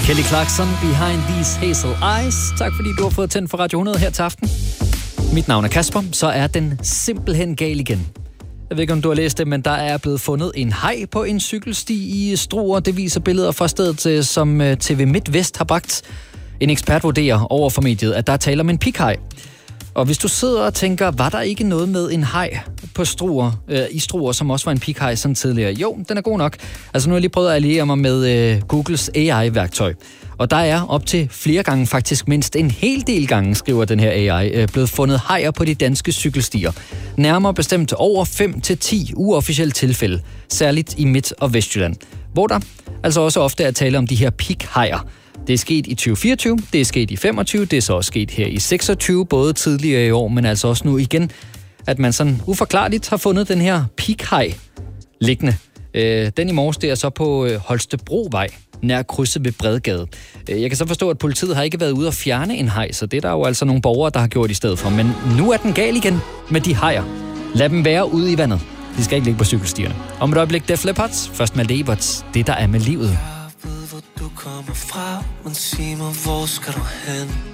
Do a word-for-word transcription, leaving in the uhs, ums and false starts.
Kelly Clarkson, Behind These Hazel Eyes. Tak fordi du har fået tændt for Radio hundrede her til aften. Mit navn er Kasper, så er den simpelthen gal igen. Jeg ved ikke, om du har læst det, men der er blevet fundet en haj på en cykelsti i Struer. Det viser billeder fra stedet, som T V MidtVest har bragt. En ekspert vurderer over for mediet, at der er tale om en pikhaj. Og hvis du sidder og tænker, var der ikke noget med en haj på Struer, øh, i Struer, som også var en pikhaj sådan tidligere? Jo, den er god nok. Altså nu har jeg lige prøvet at alliere mig med øh, Googles A I-værktøj. Og der er op til flere gange, faktisk mindst en hel del gange, skriver den her A I, øh, blevet fundet hajer på de danske cykelstier. Nærmere bestemt over fem til ti uofficielle tilfælde, særligt i Midt- og Vestjylland. Hvor der altså også ofte er tale om de her pikhajer. Det er sket i tyve fireogtyve, det er sket i femogtyve, det er så også sket her i seksogtyve, både tidligere i år, men altså også nu igen, at man sådan uforklarligt har fundet den her pikhaj liggende. Øh, den i morges, det er så på Holstebrovej, nær krydset ved Bredgade. Jeg kan så forstå, at politiet har ikke været ude at fjerne en haj, så det er der jo altså nogle borgere, der har gjort i stedet for. Men nu er den gal igen med de hajer. Lad dem være ude i vandet. De skal ikke ligge på cykelstierne. Om et øjeblik Def Leppard, først med Leberts, det der er med livet. Du kommer fra, men sig mig, hvor skal du hen?